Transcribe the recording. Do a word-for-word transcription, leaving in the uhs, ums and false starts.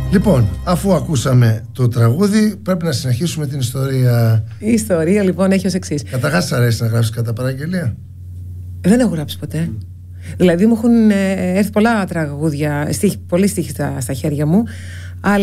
Λοιπόν, αφού ακούσαμε το τραγούδι, πρέπει να συνεχίσουμε την ιστορία. Η ιστορία λοιπόν έχει ως εξής. Καταρχάς, σ' αρέσει να γράψεις κατά παραγγελία? Δεν έχω γράψει ποτέ. Mm. Δηλαδή μου έχουν έρθει πολλά τραγούδια, στίχη, πολλοί στίχοι στα, στα χέρια μου,